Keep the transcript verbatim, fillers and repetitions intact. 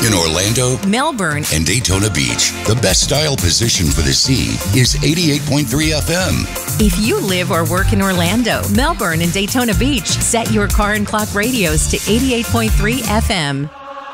In Orlando, Melbourne, and Daytona Beach, the best style position for the sea is eighty-eight point three F M. If you live or work in Orlando, Melbourne, and Daytona Beach, set your car and clock radios to eighty-eight point three F M.